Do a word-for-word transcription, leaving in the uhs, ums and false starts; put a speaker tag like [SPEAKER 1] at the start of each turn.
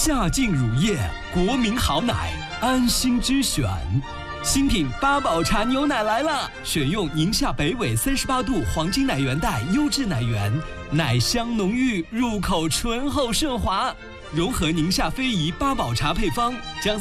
[SPEAKER 1] 夏劲乳业，国民好奶，安心之选。新品八宝茶牛奶来了，选用宁夏北纬三十八度黄金奶源带优质奶源，奶香浓郁，入口醇厚顺滑，融合宁夏非遗八宝茶配方，将